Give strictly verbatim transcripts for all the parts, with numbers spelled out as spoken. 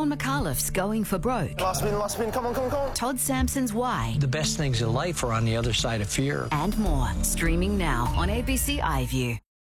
Sean McAuliffe's Going for Broke. Last spin, last spin, come on, come on, come on. Todd Sampson's Why. The best things in life are on the other side of fear. And more. Streaming now on A B C iView.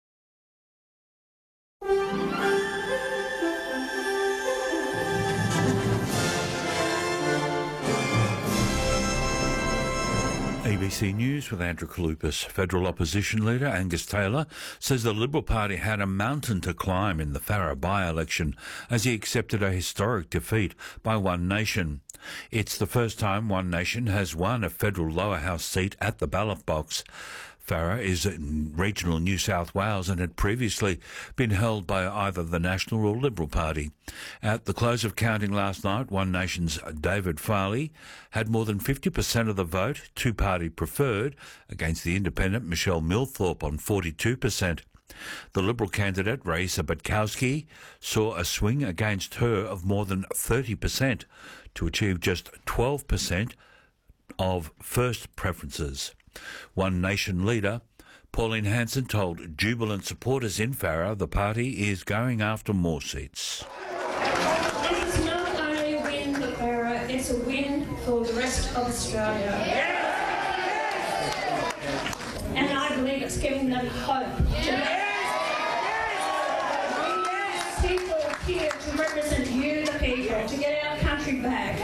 A B C News with Andrew Kalupas. Federal opposition leader Angus Taylor says the Liberal Party had a mountain to climb in the Farrer by-election as he accepted a historic defeat by One Nation. It's the first time One Nation has won a federal lower house seat at the ballot box. Farrer is in regional New South Wales and had previously been held by either the National or Liberal Party. At the close of counting last night, One Nation's David Farley had more than fifty percent of the vote, two-party preferred, against the independent Michelle Millthorpe on forty-two percent. The Liberal candidate, Raisa Butkowski, saw a swing against her of more than thirty percent to achieve just twelve percent of first preferences. One Nation leader Pauline Hanson told jubilant supporters in Farrer the party is going after more seats. It's not only a win for Farrer, it's a win for the rest of Australia. And I believe it's giving them hope. People here to represent you, the people, to get our country back.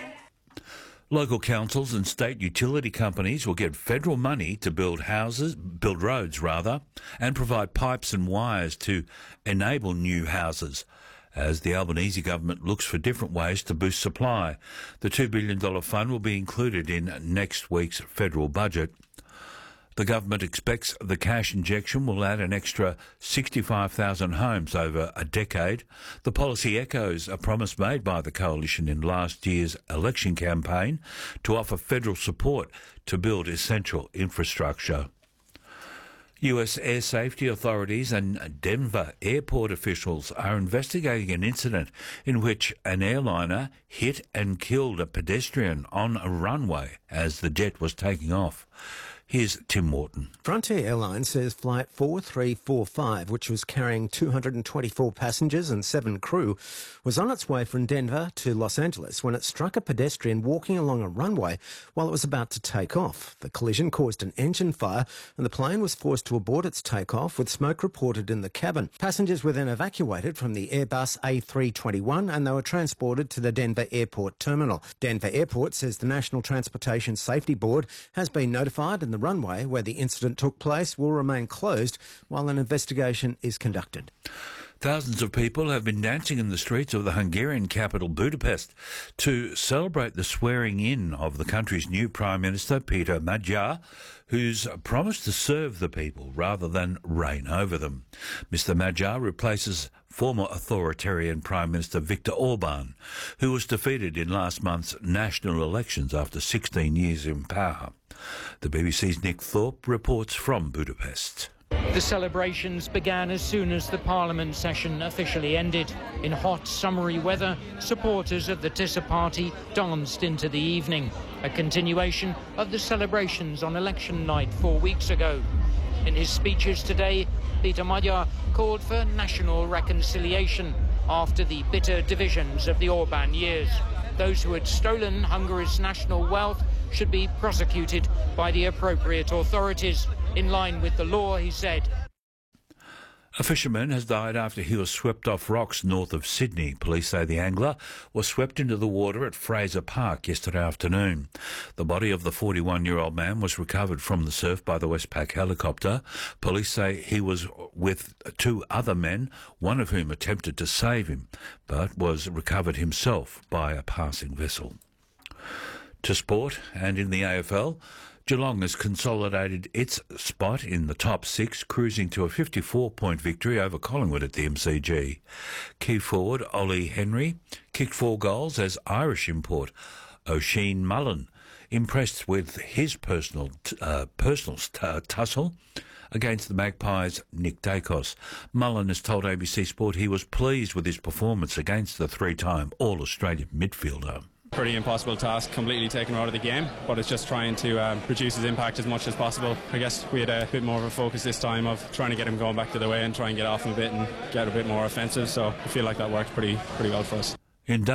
Local councils and state utility companies will get federal money to build houses, build roads rather, and provide pipes and wires to enable new houses, as the Albanese government looks for different ways to boost supply. The two billion dollars fund will be included in next week's federal budget. The government expects the cash injection will add an extra sixty-five thousand homes over a decade. The policy echoes a promise made by the coalition in last year's election campaign to offer federal support to build essential infrastructure. U S air safety authorities and Denver airport officials are investigating an incident in which an airliner hit and killed a pedestrian on a runway as the jet was taking off. Here's Tim Morton. Frontier Airlines says Flight four three four five, which was carrying two hundred twenty-four passengers and seven crew, was on its way from Denver to Los Angeles when it struck a pedestrian walking along a runway while it was about to take off. The collision caused an engine fire and the plane was forced to abort its takeoff with smoke reported in the cabin. Passengers were then evacuated from the Airbus A three twenty-one and they were transported to the Denver Airport terminal. Denver Airport says the National Transportation Safety Board has been notified and the runway where the incident took place will remain closed while an investigation is conducted. Thousands of people have been dancing in the streets of the Hungarian capital Budapest to celebrate the swearing-in of the country's new Prime Minister, Peter Magyar, who's promised to serve the people rather than reign over them. Mister Magyar replaces former authoritarian Prime Minister Viktor Orban, who was defeated in last month's national elections after sixteen years in power. The B B C's Nick Thorpe reports from Budapest. The celebrations began as soon as the Parliament session officially ended. In hot, summery weather, supporters of the Tisza party danced into the evening, a continuation of the celebrations on election night four weeks ago. In his speeches today, Peter Magyar called for national reconciliation after the bitter divisions of the Orban years. Those who had stolen Hungary's national wealth should be prosecuted by the appropriate authorities. In line with the law, he said. A fisherman has died after he was swept off rocks north of Sydney. Police say the angler was swept into the water at Fraser Park yesterday afternoon. The body of the forty-one-year-old man was recovered from the surf by the Westpac helicopter. Police say he was with two other men, one of whom attempted to save him, but was recovered himself by a passing vessel. To sport, and in the A F L, Geelong has consolidated its spot in the top six, cruising to a fifty-four point victory over Collingwood at the M C G. Key forward Ollie Henry kicked four goals as Irish import Oisin Mullen impressed with his personal uh, personal t- tussle against the Magpies' Nick Dacos. Mullen has told A B C Sport he was pleased with his performance against the three-time All-Australian midfielder. Pretty impossible task, completely taken out of the game, but it's just trying to um, reduce his impact as much as possible. I guess we had a bit more of a focus this time of trying to get him going back to the way and try and get off him a bit and get a bit more offensive, so I feel like that worked pretty pretty well for us. In